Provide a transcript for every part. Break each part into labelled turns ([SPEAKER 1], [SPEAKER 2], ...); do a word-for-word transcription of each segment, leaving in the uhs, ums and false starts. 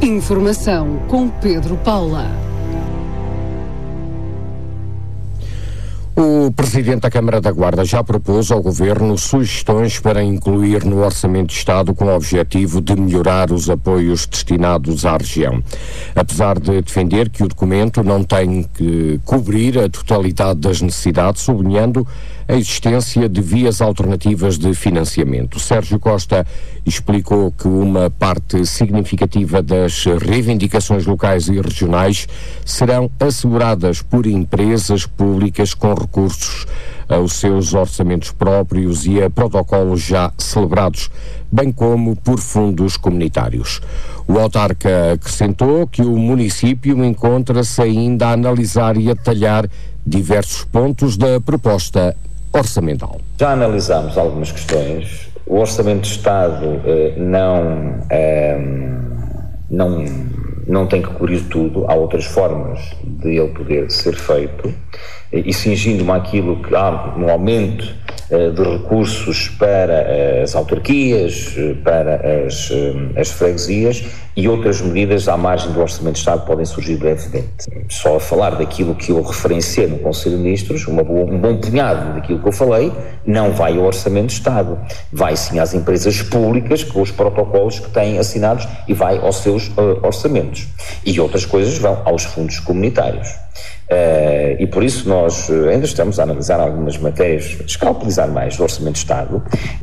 [SPEAKER 1] Informação com Pedro Paula.
[SPEAKER 2] O Presidente da Câmara da Guarda já propôs ao Governo sugestões para incluir no Orçamento de Estado com o objetivo de melhorar os apoios destinados à região. Apesar de defender que o documento não tem que cobrir a totalidade das necessidades, sublinhando a existência de vias alternativas de financiamento. Sérgio Costa explicou que uma parte significativa das reivindicações locais e regionais serão asseguradas por empresas públicas com recursos aos seus orçamentos próprios e a protocolos já celebrados, bem como por fundos comunitários. O autarca acrescentou que o município encontra-se ainda a analisar e a detalhar diversos pontos da proposta orçamental.
[SPEAKER 3] Já analisámos algumas questões. O Orçamento de Estado eh, não, eh, não, não tem que cobrir tudo. Há outras formas de ele poder ser feito. E cingindo-me àquilo que há um aumento uh, de recursos para as autarquias, para as, uh, as freguesias e outras medidas à margem do Orçamento de Estado podem surgir brevemente. Só a falar daquilo que eu referenciei no Conselho de Ministros, uma boa, um bom punhado daquilo que eu falei, não vai ao Orçamento de Estado. Vai sim às empresas públicas com os protocolos que têm assinados e vai aos seus uh, orçamentos. E outras coisas vão aos fundos comunitários. Uh, e por isso nós uh, ainda estamos a analisar algumas matérias, escalpelizar mais do Orçamento de Estado.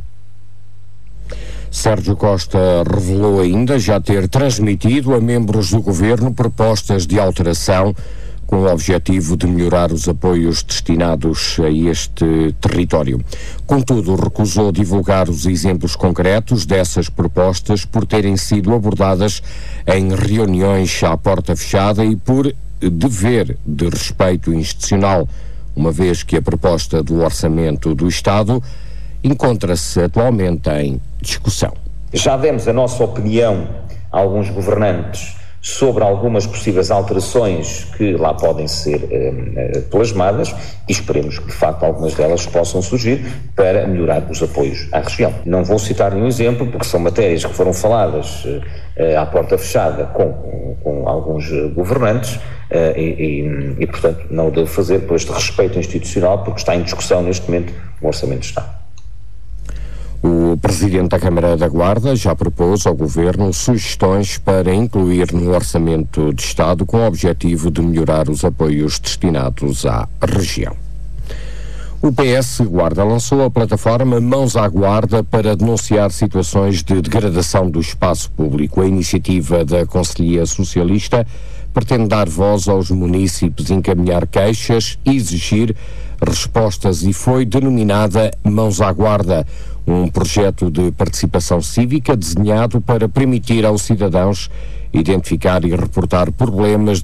[SPEAKER 2] Sérgio Costa revelou ainda já ter transmitido a membros do Governo propostas de alteração com o objetivo de melhorar os apoios destinados a este território. Contudo, recusou divulgar os exemplos concretos dessas propostas por terem sido abordadas em reuniões à porta fechada e por dever de respeito institucional, uma vez que a proposta do Orçamento do Estado encontra-se atualmente em discussão.
[SPEAKER 3] Já demos a nossa opinião a alguns governantes sobre algumas possíveis alterações que lá podem ser eh, plasmadas e esperemos que de facto algumas delas possam surgir para melhorar os apoios à região. Não vou citar nenhum exemplo porque são matérias que foram faladas eh, à porta fechada com, com alguns governantes eh, e, e, e portanto não o devo fazer por este respeito institucional porque está em discussão neste momento o Orçamento de Estado.
[SPEAKER 2] O Presidente da Câmara da Guarda já propôs ao Governo sugestões para incluir no Orçamento de Estado com o objetivo de melhorar os apoios destinados à região. O P S Guarda lançou a plataforma Mãos à Guarda para denunciar situações de degradação do espaço público. A iniciativa da Conselhia Socialista pretende dar voz aos munícipes, encaminhar queixas e exigir respostas e foi denominada Mãos à Guarda, um projeto de participação cívica desenhado para permitir aos cidadãos identificar e reportar problemas